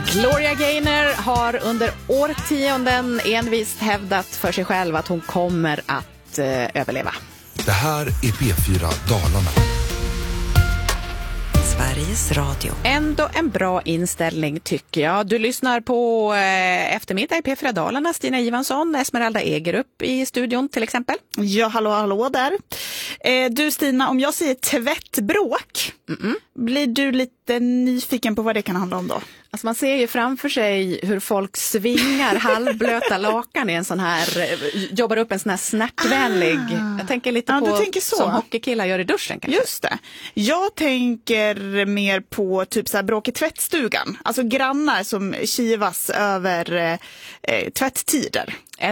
Gloria Gaynor har under årtionden envist hävdat för sig själv att hon kommer att överleva. Det här är P4 Dalarna. Sveriges Radio. Ändå en bra inställning tycker jag. Du lyssnar på eftermiddag i P4 Dalarna. Stina Ivansson, Esmeralda Egerup i studion till exempel. Ja, hallå där. Du Stina, om jag säger tvättbråk, blir du lite nyfiken på vad det kan handla om då? Alltså man ser ju framför sig hur folk svingar halvblöta lakan i en sån här, jobbar upp en sån här snackvänlig. Jag tänker lite på du tänker så. Som hockeykillar gör i duschen kanske. Just det. Jag tänker mer på typ så här bråk i tvättstugan. Alltså grannar som kivas över tvätttider.